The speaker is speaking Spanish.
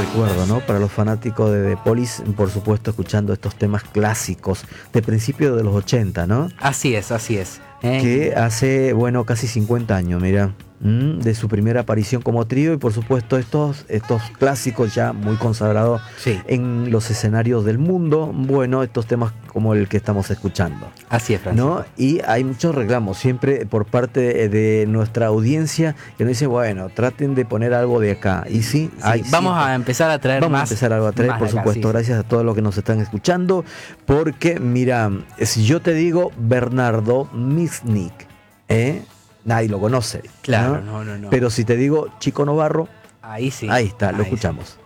recuerdo, ¿no? Para los fanáticos de The Police, por supuesto, escuchando estos temas clásicos de principios de los 80, ¿no? Así es, así es. Que hace, bueno, casi 50 años, mira, de su primera aparición como trío y por supuesto estos clásicos ya muy consagrados en los escenarios del mundo, bueno, estos temas como el que estamos escuchando. Así es, Francisco. ¿No? Y hay muchos reclamos siempre por parte de nuestra audiencia que nos dice, bueno, traten de poner algo de acá. Y sí, vamos a empezar a traer vamos a empezar algo a traer, por supuesto, gracias a todos los que nos están escuchando, porque mira, si yo te digo Bernardo Misnik, nadie lo conoce. Claro, ¿no? No. Pero si te digo Chico Novarro, ahí sí. Ahí está, lo escuchamos.